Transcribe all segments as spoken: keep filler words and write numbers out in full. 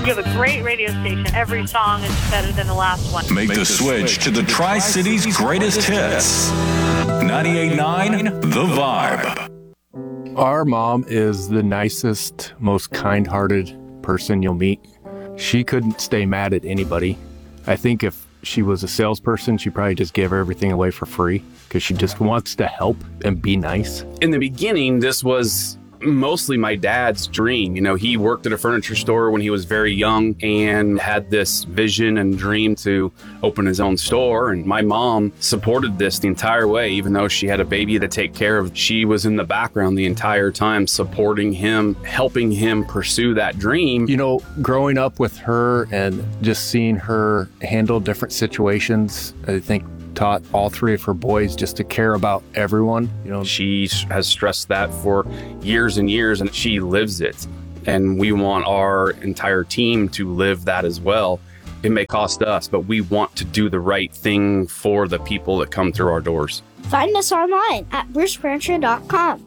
You have a great radio station. Every song is better than the last one. Make the switch to the Tri-Cities greatest hits. ninety-eight point nine The Vibe. Our mom is the nicest, most kind-hearted person you'll meet. She couldn't stay mad at anybody. I think if she was a salesperson, she'd probably just give everything away for free because she just wants to help and be nice. In the beginning, this was mostly my dad's dream. You know, he worked at a furniture store when he was very young and had this vision and dream to open his own store. And my mom supported this the entire way, even though she had a baby to take care of. She was in the background the entire time, supporting him, helping him pursue that dream. You know, growing up with her and just seeing her handle different situations, I think taught all three of her boys just to care about everyone. You know, she has stressed that for years and years, and she lives it. And we want our entire team to live that as well. It may cost us, but we want to do the right thing for the people that come through our doors. Find us online at bruce furniture dot com.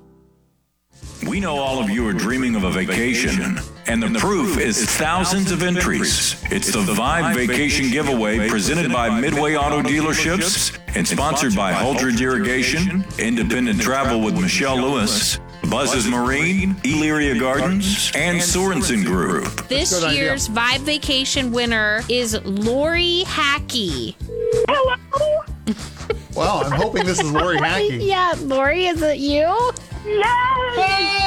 We know all of you are dreaming of a vacation, and the proof is thousands of entries. It's the Vibe Vacation Giveaway presented by Midway Auto Dealerships and sponsored by Holdridge Irrigation, Independent Travel with Michelle Lewis, Buzz's Marine, Elyria Gardens, and Sorensen Group. This year's Vibe Vacation winner is Lori Hackey. Hello? Wow, I'm hoping this is Lori Hackey. Yeah, Lori, is it you? Yes!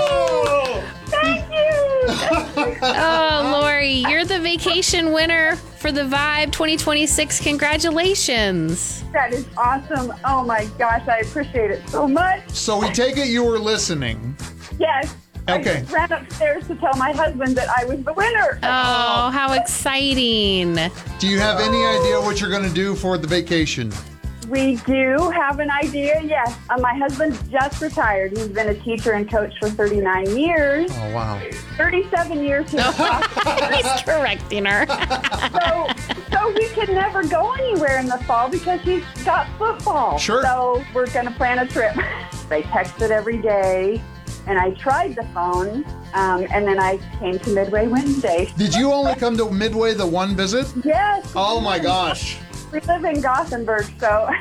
Oh! Thank you! Oh, Lori, you're the vacation winner for the Vibe twenty twenty-six. Congratulations. That is awesome. Oh my gosh, I appreciate it so much. So we take it you were listening. Yes. Okay. I just ran upstairs to tell my husband that I was the winner. Oh, how exciting. Do you have any idea what you're going to do for the vacation? We do have an idea, yes. Uh, my husband just retired. He's been a teacher and coach for thirty-nine years. Oh, wow. thirty-seven years. He's He's correcting her. so, so we could never go anywhere in the fall because he's got football. Sure. So we're going to plan a trip. They texted every day, and I tried the phone, um, and then I came to Midway Wednesday. Did you only come to Midway the one visit? Yes. Oh, my gosh. We live in Gothenburg, so...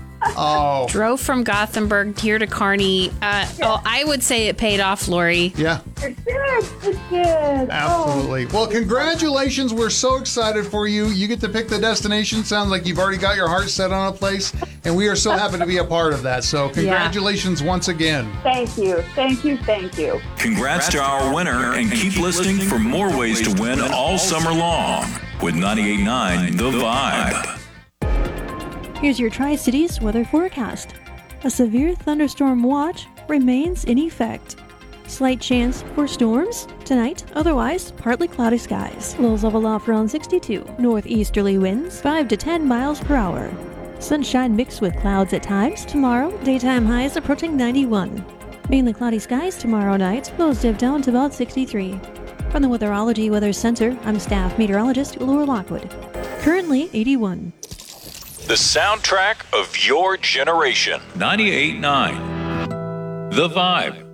Oh. Drove from Gothenburg here to Kearney. Uh, oh, I would say it paid off, Lori. Yeah. It did. It did. Absolutely. Well, congratulations. We're so excited for you. You get to pick the destination. Sounds like you've already got your heart set on a place, and we are so happy to be a part of that. So congratulations yeah. once again. Thank you. Thank you. Thank you. Congrats to our winner, and keep listening for more ways to win all summer long with ninety-eight point nine The Vibe. Here's your Tri-Cities weather forecast. A severe thunderstorm watch remains in effect. Slight chance for storms tonight, otherwise partly cloudy skies. Lows level off around sixty-two. Northeasterly winds five to ten miles per hour. Sunshine mixed with clouds at times. Tomorrow, daytime highs approaching ninety-one. Mainly cloudy skies tomorrow night. Lows dip down to about sixty-three. From the Weatherology Weather Center, I'm staff meteorologist Laura Lockwood. Currently eighty-one. The soundtrack of your generation. ninety-eight point nine The Vibe.